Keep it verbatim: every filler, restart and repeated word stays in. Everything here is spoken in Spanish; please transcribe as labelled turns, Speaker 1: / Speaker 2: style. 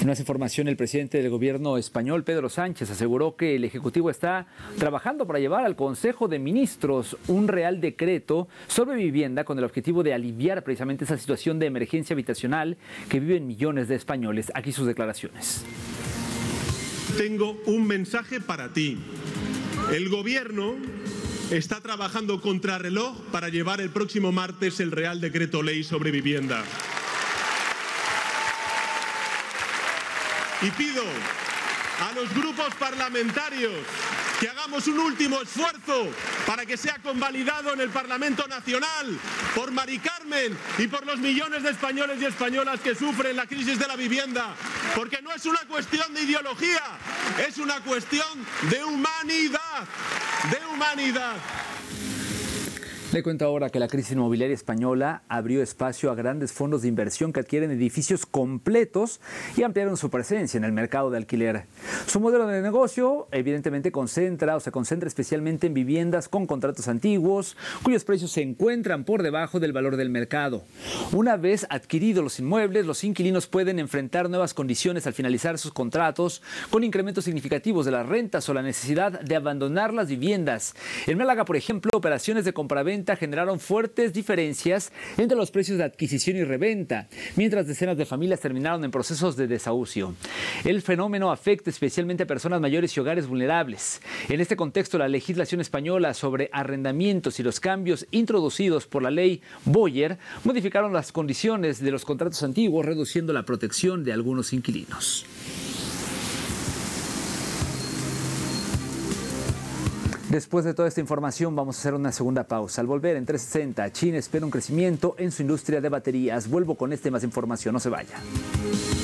Speaker 1: En más información, el presidente del gobierno español, Pedro Sánchez, aseguró que el Ejecutivo está trabajando para llevar al Consejo de Ministros un real decreto sobre vivienda con el objetivo de aliviar precisamente esa situación de emergencia habitacional que viven millones de españoles. Aquí sus declaraciones.
Speaker 2: Tengo un mensaje para ti. El gobierno está trabajando contrarreloj para llevar el próximo martes el Real Decreto Ley sobre vivienda. Y pido a los grupos parlamentarios que hagamos un último esfuerzo para que sea convalidado en el Parlamento Nacional por Mari Carmen y por los millones de españoles y españolas que sufren la crisis de la vivienda, porque no es una cuestión de ideología, es una cuestión de humanidad, de humanidad.
Speaker 1: Le cuento ahora que la crisis inmobiliaria española abrió espacio a grandes fondos de inversión que adquieren edificios completos y ampliaron su presencia en el mercado de alquiler. Su modelo de negocio evidentemente concentra o se concentra especialmente en viviendas con contratos antiguos, cuyos precios se encuentran por debajo del valor del mercado. Una vez adquiridos los inmuebles, los inquilinos pueden enfrentar nuevas condiciones al finalizar sus contratos, con incrementos significativos de las rentas o la necesidad de abandonar las viviendas. En Málaga, por ejemplo, operaciones de compraventa generaron fuertes diferencias entre los precios de adquisición y reventa, mientras decenas de familias terminaron en procesos de desahucio. El fenómeno afecta especialmente a personas mayores y hogares vulnerables. En este contexto, la legislación española sobre arrendamientos y los cambios introducidos por la ley Boyer modificaron las condiciones de los contratos antiguos, reduciendo la protección de algunos inquilinos. Después de toda esta información vamos a hacer una segunda pausa. Al volver en trescientos sesenta, China espera un crecimiento en su industria de baterías. Vuelvo con esta y más información, no se vaya.